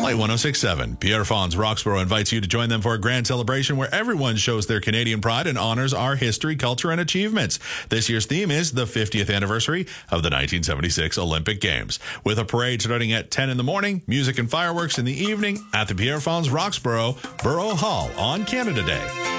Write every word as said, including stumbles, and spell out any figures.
Play one oh six point seven. Pierre Fonds Roxborough invites you to join them for a grand celebration where everyone shows their Canadian pride and honors our history, culture, and achievements. This year's theme is the fiftieth anniversary of the nineteen seventy-six Olympic Games. With a parade starting at ten in the morning, music and fireworks in the evening at the Pierre Fonds Roxborough Borough Hall on Canada Day.